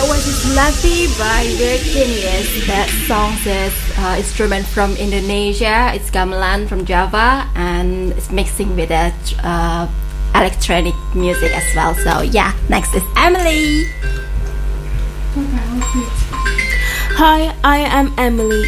That was Slati by Virginius. That song is instrument from Indonesia. It's gamelan from Java, and it's mixing with electronic music as well. So yeah, next is Emily. Hi, I am Emily.